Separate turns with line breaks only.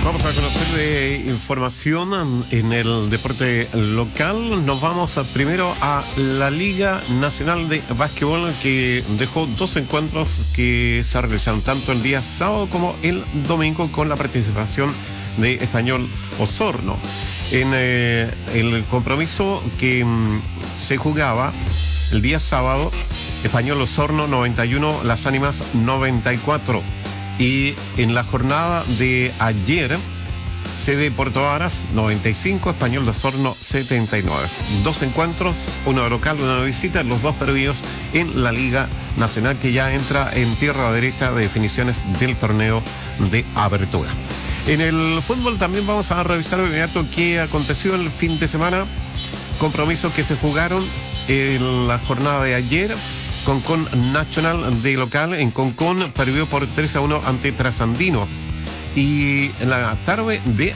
Vamos a conocer información en el deporte local. Nos vamos primero a la Liga Nacional de Básquetbol, que dejó 2 encuentros que se realizaron tanto el día sábado como el domingo, con la participación de Español Osorno. En el compromiso que se jugaba el día sábado, Español Osorno 91, Las Ánimas 94. Y en la jornada de ayer, sede Puerto Varas 95, Español de Osorno 79. 2 encuentros, uno de local, uno de visita, los 2 perdidos en la Liga Nacional, que ya entra en tierra derecha de definiciones del torneo de apertura. En el fútbol también vamos a revisar de inmediato qué aconteció el fin de semana. Compromisos que se jugaron en la jornada de ayer. Concón Nacional de local en Concón perdió por 3-1 ante Trasandino. Y en la tarde de